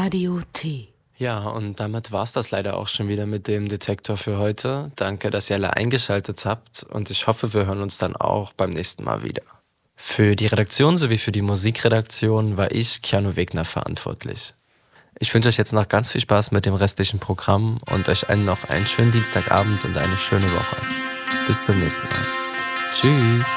Radio T. Ja, und damit war's das leider auch schon wieder mit dem Detektor für heute. Danke, dass ihr alle eingeschaltet habt und ich hoffe, wir hören uns dann auch beim nächsten Mal wieder. Für die Redaktion sowie für die Musikredaktion war ich, Keanu Wegner, verantwortlich. Ich wünsche euch jetzt noch ganz viel Spaß mit dem restlichen Programm und euch allen noch einen schönen Dienstagabend und eine schöne Woche. Bis zum nächsten Mal. Tschüss.